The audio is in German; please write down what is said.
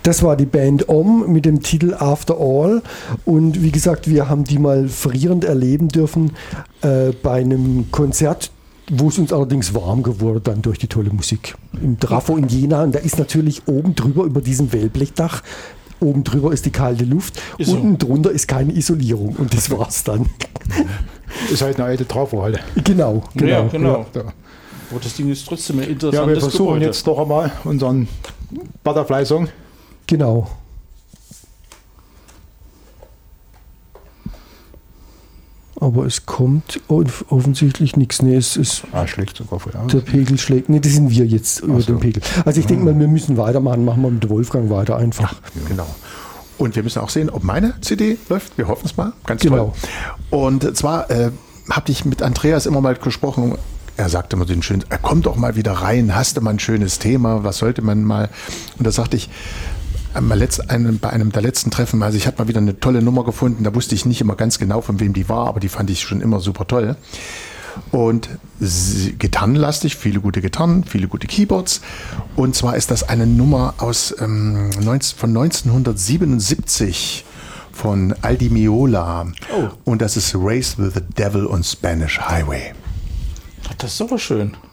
Das war die Band Om mit dem Titel After All. Und wie gesagt, wir haben die mal frierend erleben dürfen bei einem Konzert, wo es uns allerdings warm geworden dann durch die tolle Musik. Im Trafo in Jena. Und da ist natürlich oben drüber über diesem Wellblechdach, oben drüber ist die kalte Luft, unten drunter ist keine Isolierung. Und das war's dann. Ist halt eine alte Trafo-Halle. Genau. Ja. Ja. Aber das Ding ist trotzdem ein interessantes Ja, wir versuchen Gebäude. jetzt doch einmal unseren Butterfly-Song. Genau. Aber es kommt offensichtlich nichts. Nee, es ist Schlägt sogar voll aus. der Pegel schlägt. Nee, das sind wir jetzt über den Pegel. Also ich denke mal, wir müssen weitermachen. Machen wir mit Wolfgang weiter einfach. Genau. Und wir müssen auch sehen, ob meine CD läuft. Wir hoffen es mal. Ganz Genau. toll. Und zwar habe ich mit Andreas immer mal gesprochen. Er sagte immer den schönen, komm doch mal wieder rein. Hast du mal ein schönes Thema? Was sollte man mal? Und da sagte ich, bei einem der letzten Treffen, also ich habe mal wieder eine tolle Nummer gefunden, da wusste ich nicht immer ganz genau, von wem die war, aber die fand ich schon immer super toll. Und gitarrenlastig, viele gute Gitarren, viele gute Keyboards. Und zwar ist das eine Nummer von 1977 von Aldi Meola. Oh. Und das ist Race with the Devil on Spanish Highway. Ach, das ist aber schön.